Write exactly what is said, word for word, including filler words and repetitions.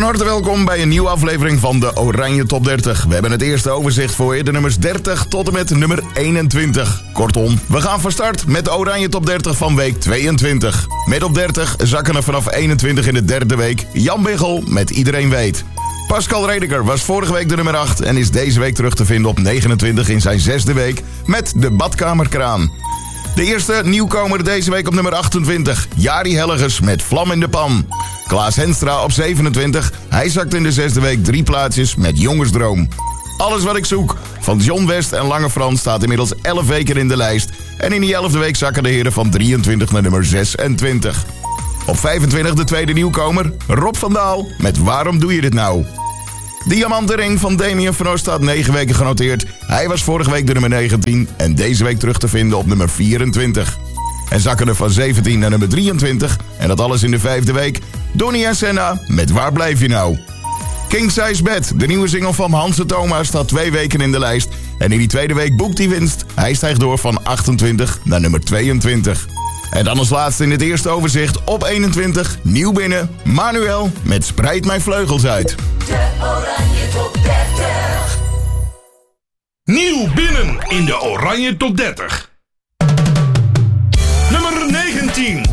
harte welkom bij een nieuwe aflevering van de Oranje Top dertig. We hebben het eerste overzicht voor je, de nummers dertig tot en met nummer eenentwintig. Kortom, we gaan van start met de Oranje Top dertig van week tweeëntwintig. Met op dertig zakken er vanaf eenentwintig in de derde week Jan Biggel met Iedereen Weet. Pascal Redeker was vorige week de nummer acht en is deze week terug te vinden op negenentwintig in zijn zesde week met de Badkamerkraan. De eerste nieuwkomer deze week op nummer achtentwintig, Jari Hellegers met Vlam in de Pan. Klaas Henstra op zevenentwintig, hij zakt in de zesde week drie plaatsjes met Jongensdroom. Alles wat ik zoek van John West en Lange Frans staat inmiddels elf weken in de lijst. En in die elfde week zakken de heren van drieëntwintig naar nummer zesentwintig. Op vijfentwintig de tweede nieuwkomer, Rob van Daal met Waarom doe je dit nou? Diamanten Ring van Damien van Oost staat negen weken genoteerd. Hij was vorige week de nummer negentien en deze week terug te vinden op nummer vierentwintig. En zakken er van zeventien naar nummer drieëntwintig. En dat alles in de vijfde week. Donnie en Senna met Waar blijf je nou? King Size Bed, de nieuwe single van Hanse Thomas, staat twee weken in de lijst. En in die tweede week boekt hij winst. Hij stijgt door van achtentwintig naar nummer tweeëntwintig. En dan als laatste in het eerste overzicht op eenentwintig, nieuw binnen, Manuel met Spreid mijn vleugels uit. De Oranje Top dertig. Nieuw binnen in de Oranje Top dertig. Nummer negentien.